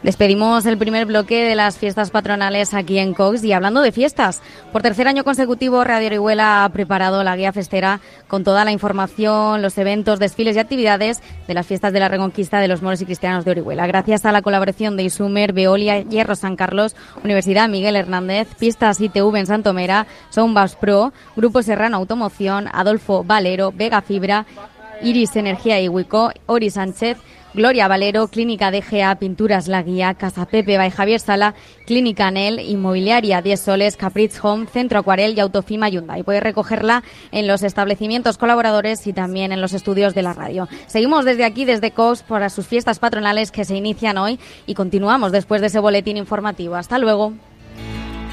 Despedimos el primer bloque de las fiestas patronales aquí en Cox y hablando de fiestas, por tercer año consecutivo Radio Orihuela ha preparado la guía festera con toda la información, los eventos, desfiles y actividades de las fiestas de la Reconquista de los moros y cristianos de Orihuela. Gracias a la colaboración de Isumer, Veolia, Hierro San Carlos, Universidad Miguel Hernández, Pistas ITV en Santomera, Soundbass Pro, Grupo Serrano Automoción, Adolfo Valero, Vega Fibra, Iris Energía y Wico, Ori Sánchez, Gloria Valero, Clínica DGA, Pinturas La Guía, Casa Pepe by Javier Sala, Clínica Anel, Inmobiliaria 10 Soles, Caprice Home, Centro Acuarel y Autofima Hyundai. Puedes recogerla en los establecimientos colaboradores y también en los estudios de la radio. Seguimos desde aquí, desde Cox, para sus fiestas patronales que se inician hoy y continuamos después de ese boletín informativo. Hasta luego.